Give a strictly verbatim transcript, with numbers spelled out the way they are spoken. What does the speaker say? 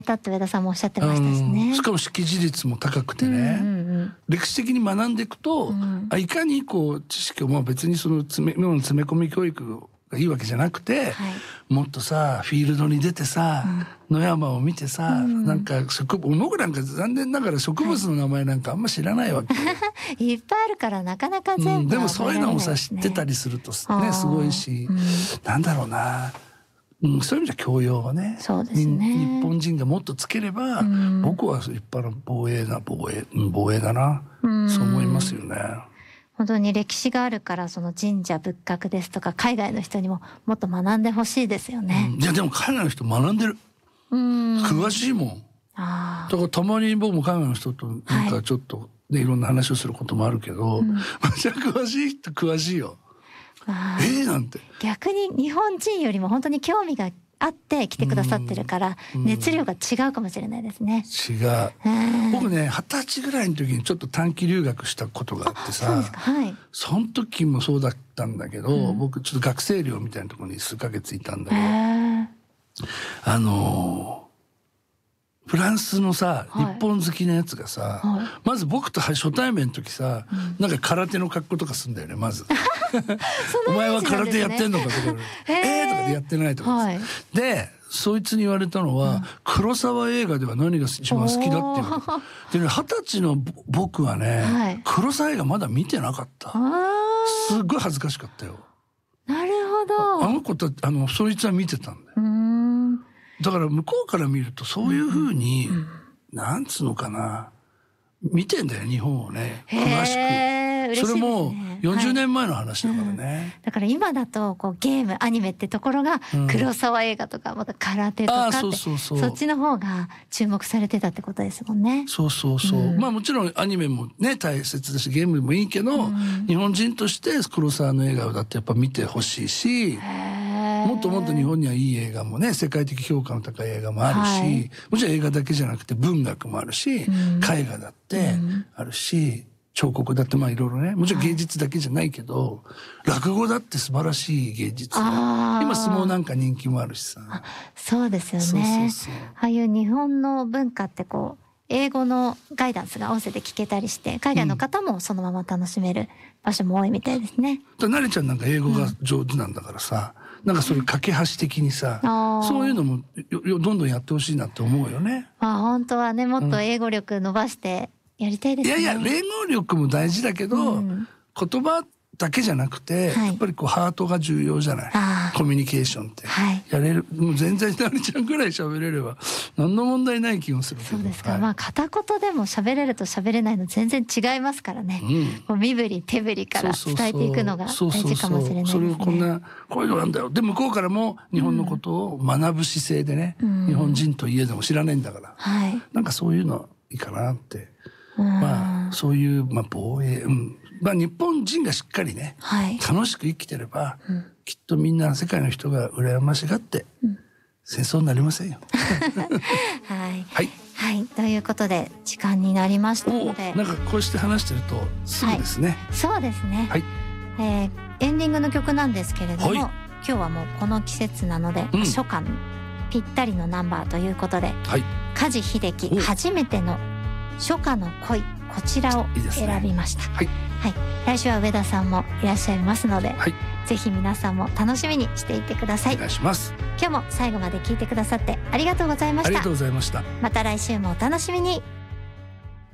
だって上田さんもおっしゃってましたしね。 しかも識字率も高くてね、うんうんうん、歴史的に学んでいくと、うん、いかにこう知識を、まあ、別にその詰め、詰め込み教育がいいわけじゃなくて、はい、もっとさフィールドに出てさ、うん、野山を見てさ、うん、なんか植物僕なんか残念ながら植物の名前なんかあんま知らないわけ、はい、 いっぱいあるからなかなか全部、 うん、でもそういうのもさ知ってたりするとねすごいし、うん、なんだろうな、うん、そういう意味じゃ教養はね、 そうですね、 日本人がもっとつければ、うん、僕は立派な防衛な防衛、うん、防衛だな、うん、そう思いますよね。 本当に歴史があるからその神社仏閣ですとか海外の人にももっと学んでほしいですよね、 うん、いやでも海外の人学んでる、うん、詳しいもん。あだからたまに僕も海外の人となんかちょっと、ね、はい、いろんな話をすることもあるけど、うん、じゃあ詳しい人詳しいよ。えー、なんて逆に日本人よりも本当に興味があって来てくださってるから熱量が違うかもしれないですね。 違う。僕ね二十歳ぐらいの時にちょっと短期留学したことがあってさ、そうですか、はい、その時もそうだったんだけど、うん、僕ちょっと学生寮みたいなところに数ヶ月いたんだけど、あのーフランスのさ、はい、日本好きなやつがさ、はい、まず僕と初対面の時さ、うん、なんか空手の格好とかすんだよねまずお前は空手やってんのかとかえーとかでやってないとか、はい、でそいつに言われたのは、うん、黒沢映画では何が一番好きだっていうでね、二十歳の僕はね、はい、黒沢映画まだ見てなかった。すっごい恥ずかしかったよ。 なるほど。 あの子とあのそいつは見てたんだよ。うーんだから向こうから見るとそういうふうに、うん、なんつうのかな見てんだよ日本をね詳しく。それもよんじゅうねんまえの話だからね、はいうん、 だから今だとこうゲームアニメってところが黒沢映画とかまた空手とかって、うん、そうそうそうそっちの方が注目されてたってことですもんね。 そうそうそう、うん、まあもちろんアニメもね大切だしゲームもいいけど、うん、日本人として黒沢の映画だってやっぱ見てほしいし、もっともっと日本にはいい映画もね世界的評価の高い映画もあるし、はい、もちろん映画だけじゃなくて文学もあるし、うん、絵画だってあるし、うん彫刻だってまあいろいろねもちろん芸術だけじゃないけど、はい、落語だって素晴らしい芸術、今相撲なんか人気もあるしさ。 あそうですよね。そうそうそうああいう日本の文化ってこう英語のガイダンスが音声で聞けたりして海外の方もそのまま楽しめる場所も多いみたいですね、 うん、なれちゃんなんか英語が上手なんだからさ、うん、なんかそれ架け橋的にさ、うん、そういうのもどんどんやってほしいなって思うよね。 まあ本当はねもっと英語力伸ばしてやりたいですね、 いやいや英語力も大事だけど、うん、言葉だけじゃなくて、はい、やっぱりこうハートが重要じゃない。コミュニケーションって、はい、やれるもう全然なりちゃんぐらい喋れれば何の問題ない気もするけど。 そうですか、 はい、 まあ片言でも喋れると喋れないの全然違いますからね、うん、もう身振り手振りから伝えていくのが大事かもしれないですね。 それをこんなこういうのなんだよで向こうからも日本のことを学ぶ姿勢でね、うん、日本人といえども知らないんだから、はい、なんかそういうのいいかなって、うん、まあそういう、まあ、防衛、うんまあ、日本人がしっかりね、はい、楽しく生きてれば、うん、きっとみんな世界の人が羨ましがって、うん、戦争になりませんよ。 はい、はいはい、ということで時間になりましたので、 なんかこうして話してるとすぐですね、はい、 そうですね、はいえー、エンディングの曲なんですけれども、はい、今日はもうこの季節なので、うん、初夏にぴったりのナンバーということで、はい、梶秀樹初めての初夏の恋こちらを選びました。いいですね、はい、はい、来週は上田さんもいらっしゃいますので、はい、ぜひ皆さんも楽しみにしていてください。 お願いします。 今日も最後まで聞いてくださってありがとうございました。 ありがとうございました。 また来週もお楽しみに。